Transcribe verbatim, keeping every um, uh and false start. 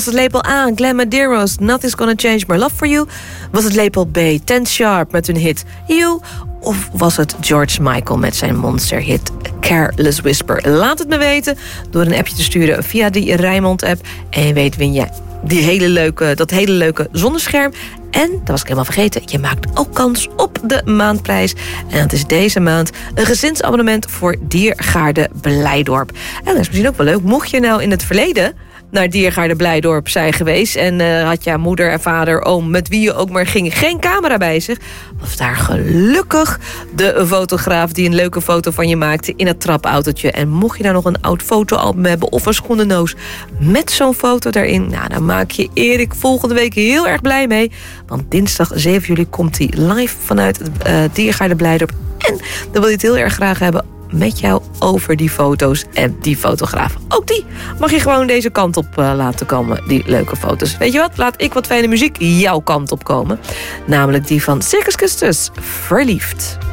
Was het label A, Glenn Medeiros, Nothing's Gonna Change My Love For You? Was het label B, Ten Sharp met hun hit You? Of was het George Michael met zijn monsterhit Careless Whisper? Laat het me weten door een appje te sturen via die Rijnmond-app. En je weet win je die hele leuke, dat hele leuke zonnescherm. En, dat was ik helemaal vergeten, je maakt ook kans op de maandprijs. En dat is deze maand een gezinsabonnement voor Diergaarde Blijdorp. En dat is misschien ook wel leuk, mocht je nou in het verleden naar Diergaarde Blijdorp zijn geweest en uh, had je moeder en vader, oom, met wie je ook maar ging, geen camera bij zich, was daar gelukkig de fotograaf die een leuke foto van je maakte in het trapautootje. En mocht je nou nog een oud fotoalbum hebben of een schoenennoos met zo'n foto daarin, nou, dan maak je Erik volgende week heel erg blij mee. Want dinsdag zeven juli komt hij live vanuit het uh, Diergaarde Blijdorp. En dan wil je het heel erg graag hebben met jou over die foto's en die fotograaf. Ook die mag je gewoon deze kant op uh, laten komen, die leuke foto's. Weet je wat? Laat ik wat fijne muziek jouw kant op komen. Namelijk die van Circus Custus, Verliefd.